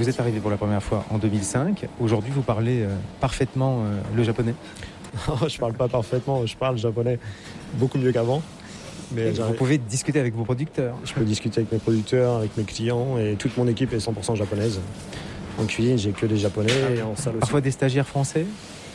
Vous êtes arrivé pour la première fois en 2005. Aujourd'hui, vous parlez parfaitement le japonais. Je parle pas parfaitement, je parle japonais beaucoup mieux qu'avant. Mais vous pouvez discuter avec vos producteurs. Je peux discuter avec mes producteurs, avec mes clients, et toute mon équipe est 100% japonaise. En cuisine, j'ai que des japonais, et en salle aussi. Parfois des stagiaires français?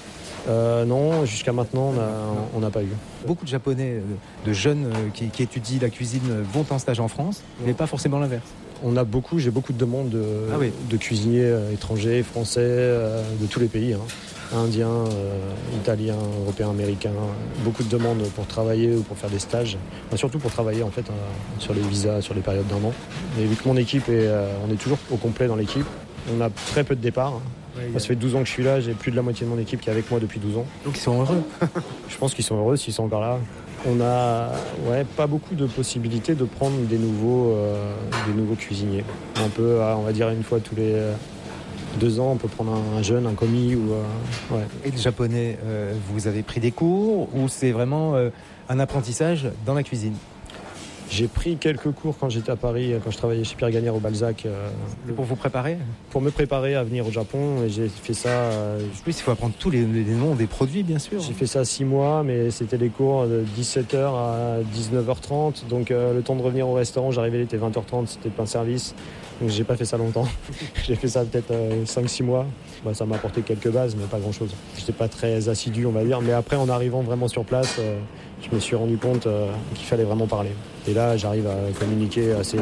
Non, jusqu'à maintenant, on n'a pas eu. Beaucoup de Japonais, de jeunes qui étudient la cuisine vont en stage en France, mais pas forcément l'inverse. J'ai beaucoup de demandes de cuisiniers étrangers, français, de tous les pays. Indiens, italiens, européens, américains. Beaucoup de demandes pour travailler ou pour faire des stages. Surtout pour travailler en fait sur les visas, sur les périodes d'1 an. Et vu que mon équipe on est toujours au complet dans l'équipe, on a très peu de départs. Moi, ça fait 12 ans que je suis là, j'ai plus de la moitié de mon équipe qui est avec moi depuis 12 ans. Donc ils sont heureux. Je pense qu'ils sont heureux s'ils sont encore là. On a pas beaucoup de possibilités de prendre des nouveaux cuisiniers. On peut, on va dire une fois tous les 2 ans, on peut prendre un jeune, un commis. Et le japonais, vous avez pris des cours ou c'est vraiment un apprentissage dans la cuisine? J'ai pris quelques cours quand j'étais à Paris, quand je travaillais chez Pierre Gagnère au Balzac. Pour vous préparer? Pour me préparer à venir au Japon. Et j'ai fait ça... Oui, il faut apprendre tous les noms des produits, bien sûr. J'ai fait ça 6 mois, mais c'était des cours de 17h à 19h30. Donc le temps de revenir au restaurant, j'arrivais, il était 20h30, c'était pas un service. Donc j'ai pas fait ça longtemps. J'ai fait ça peut-être 5-6 mois. Ça m'a apporté quelques bases, mais pas grand-chose. J'étais pas très assidu, on va dire. Mais après, en arrivant vraiment sur place, je me suis rendu compte qu'il fallait vraiment parler. Et là, j'arrive à communiquer assez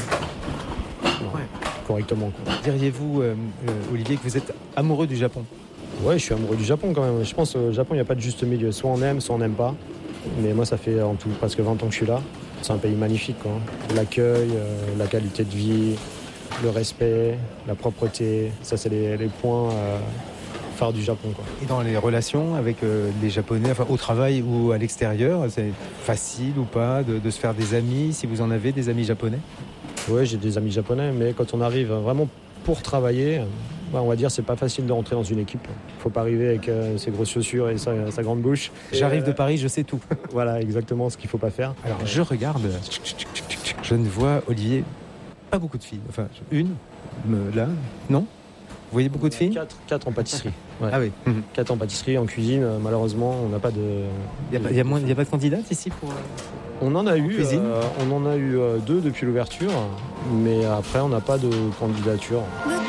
correctement. Diriez-vous, Olivier, que vous êtes amoureux du Japon? Ouais, je suis amoureux du Japon quand même. Je pense qu'au Japon, il n'y a pas de juste milieu. Soit on aime, soit on n'aime pas. Mais moi, ça fait en tout presque 20 ans que je suis là. C'est un pays magnifique, quoi. L'accueil, la qualité de vie, le respect, la propreté. Ça, c'est les points phares du Japon, quoi. Et dans les relations avec les Japonais, au travail ou à l'extérieur, c'est facile ou pas de se faire des amis, si vous en avez des amis japonais? Oui, j'ai des amis japonais, mais quand on arrive vraiment pour travailler, on va dire c'est pas facile de rentrer dans une équipe. Il faut pas arriver avec ses grosses chaussures et sa grande bouche. J'arrive de Paris, je sais tout. Voilà, exactement ce qu'il faut pas faire. Alors je regarde, je ne vois, Olivier, pas beaucoup de filles. Enfin, une, là, non? Vous voyez beaucoup de filles? 4 en pâtisserie. Ouais. Ah oui. 4 en pâtisserie, en cuisine, malheureusement, on n'a pas de... Il n'y a pas de candidates ici pour... On en a eu, cuisine. On en a eu 2 depuis l'ouverture, mais après on n'a pas de candidature.